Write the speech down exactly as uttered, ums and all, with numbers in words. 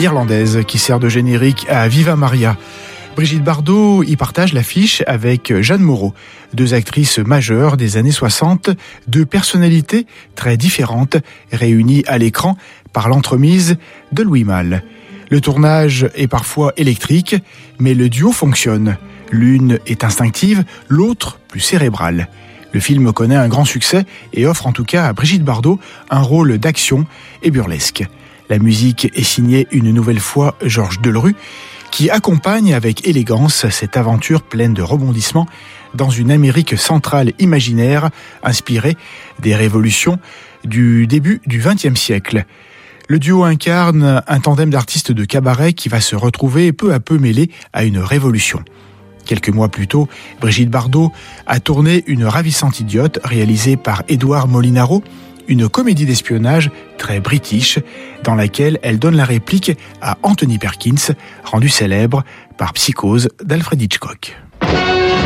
irlandaise qui sert de générique à Viva Maria. Brigitte Bardot y partage l'affiche avec Jeanne Moreau, deux actrices majeures des années soixante, deux personnalités très différentes réunies à l'écran par l'entremise de Louis Malle. Le tournage est parfois électrique, mais le duo fonctionne. L'une est instinctive, l'autre plus cérébrale. Le film connaît un grand succès et offre en tout cas à Brigitte Bardot un rôle d'action et burlesque. La musique est signée une nouvelle fois Georges Delerue, qui accompagne avec élégance cette aventure pleine de rebondissements dans une Amérique centrale imaginaire inspirée des révolutions du début du vingtième siècle. Le duo incarne un tandem d'artistes de cabaret qui va se retrouver peu à peu mêlé à une révolution. Quelques mois plus tôt, Brigitte Bardot a tourné Une ravissante idiote, réalisée par Édouard Molinaro, une comédie d'espionnage très british, dans laquelle elle donne la réplique à Anthony Perkins, rendu célèbre par Psychose d'Alfred Hitchcock.